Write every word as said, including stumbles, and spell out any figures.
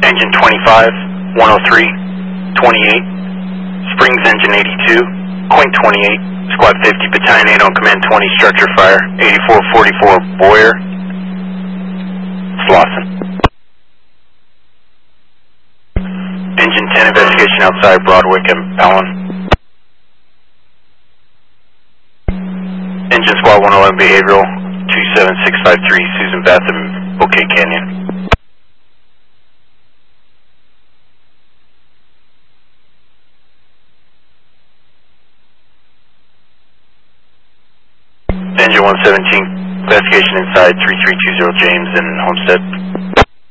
Engine twenty-five, one oh three, twenty-eight, Springs engine eighty-two, Quint twenty-eight, Squad fifty, Battalion eight on command twenty, structure fire, eighty-four forty-four, Boyer, Slauson. Engine ten, investigation outside Broadwick and Allen. Engine Squad one eleven, behavioral, two seven six five three, Susan Batham, Bouquet Canyon. Engine one seventeen, investigation inside three three two zero James and Homestead.